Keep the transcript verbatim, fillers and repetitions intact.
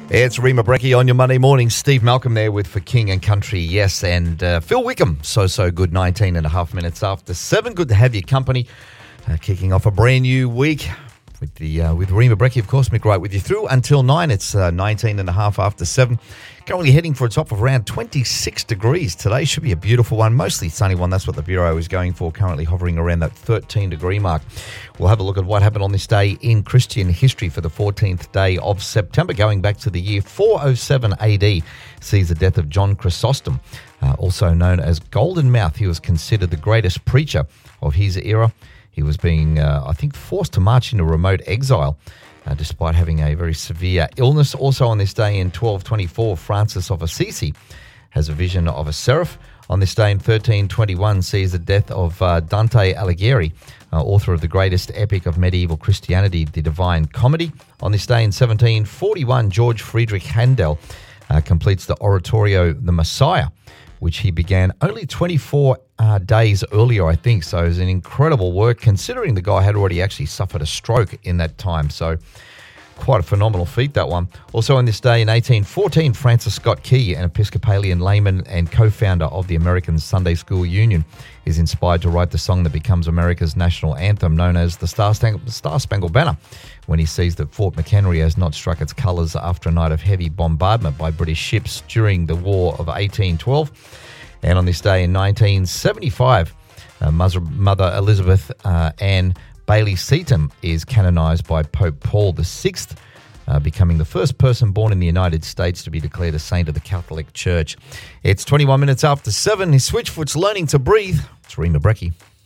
It's Rima Breckie on your Monday morning. Steve Malcolm there with For King and Country, yes. And uh, Phil Wickham, so, so good, nineteen and a half minutes after seven. Good to have your company. Uh, kicking off a brand new week with the uh, with Rima Breckie, of course. Mick Wright with you through until nine. It's uh, nineteen and a half after seven. Currently heading for a top of around twenty-six degrees today. Should be a beautiful one, mostly sunny one. That's what the Bureau is going for, currently hovering around that thirteen degree mark. We'll have a look at what happened on this day in Christian history for the fourteenth day of September, going back to the year four oh seven A D, sees the death of John Chrysostom, uh, also known as Golden Mouth. He was considered the greatest preacher of his era. He was being, uh, I think, forced to march into remote exile, Uh, despite having a very severe illness. Also on this day in twelve twenty-four, Francis of Assisi has a vision of a seraph. On this day in thirteen twenty-one sees the death of uh, Dante Alighieri, uh, author of the greatest epic of medieval Christianity, the Divine Comedy. On this day in seventeen forty-one, George Friedrich Handel uh, completes the oratorio The Messiah, which he began only twenty-four uh, days earlier, I think. So it was an incredible work, considering the guy had already actually suffered a stroke in that time. So quite a phenomenal feat, that one. Also on this day in eighteen fourteen, Francis Scott Key, an Episcopalian layman and co-founder of the American Sunday School Union, is inspired to write the song that becomes America's national anthem, known as the Star Star Spangled Banner, when he sees that Fort McHenry has not struck its colours after a night of heavy bombardment by British ships during the War of eighteen twelve. And on this day in nineteen seventy-five, uh, Mother Elizabeth uh, Ann Bailey Seton is canonised by Pope Paul the Sixth, uh, becoming the first person born in the United States to be declared a saint of the Catholic Church. It's twenty-one minutes after seven. His Switchfoot's learning to breathe. It's Rima Breckie.